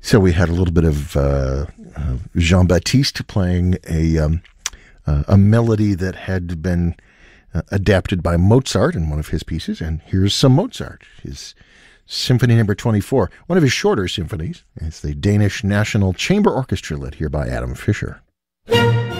So we had a little bit of Jean-Baptiste playing a melody that had been adapted by Mozart in one of his pieces. And here's some Mozart, his Symphony Number 24, one of his shorter symphonies. It's the Danish National Chamber Orchestra, led here by Adam Fischer.